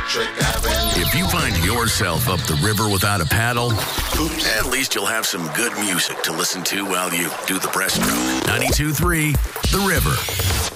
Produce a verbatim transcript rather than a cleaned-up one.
Electric Avenue. If you find yourself up the river without a paddle, oops, at least you'll have some good music to listen to while you do the breaststroke. ninety-two point three The River.